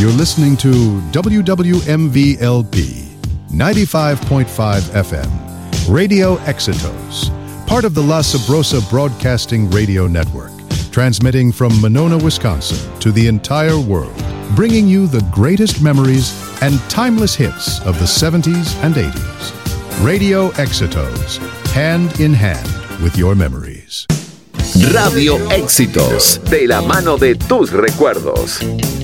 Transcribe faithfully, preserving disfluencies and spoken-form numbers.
You're listening to W W M V L P, ninety-five point five F M, Radio Éxitos, part of the La Sabrosa Broadcasting Radio Network, transmitting from Monona, Wisconsin, to the entire world, bringing you the greatest memories and timeless hits of the seventies and eighties. Radio Éxitos, hand in hand with your memories. Radio Éxitos, de la mano de tus recuerdos.